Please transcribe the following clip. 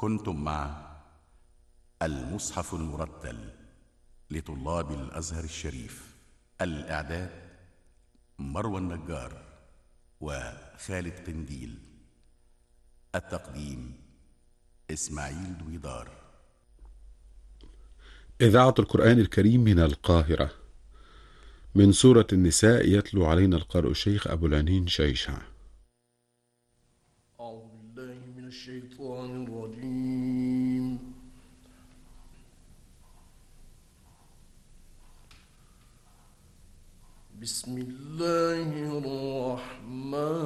كنتم مع المصحف المرتل لطلاب الأزهر الشريف. الإعداد مروى النجار وخالد قنديل. التقديم إسماعيل دويدار. إذاعة القرآن الكريم من القاهرة، من سورة النساء. يتلو علينا القارئ الشيخ أبو العنين شيشع. أعوذ بالله من الشيطان الرجيم. بسم الله الرحمن